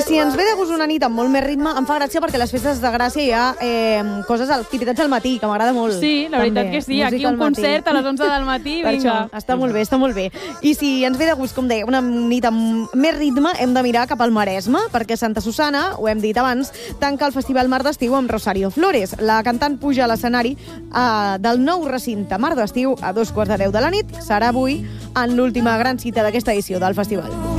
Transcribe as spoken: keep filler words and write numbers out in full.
I si ens ve de gust una nit amb molt més ritme, em fa gràcia perquè a les festes de Gràcia hi ha eh, coses, activitats al matí, que m'agrada molt. Sí, la veritat també. que sí. Música Aquí un concert a les onze del matí, per vinga. això, està molt bé, està molt bé. I si ens ve de gust, com deia, una nit amb més ritme, hem de mirar cap al Maresme, perquè Santa Susana, ho hem dit abans, tanca el Festival Mar d'Estiu amb Rosario Flores. La cantant puja a l'escenari eh, del nou recinte Mar d'Estiu a dos quarts de deu de la nit. Serà avui en l'última gran cita d'aquesta edició del festival.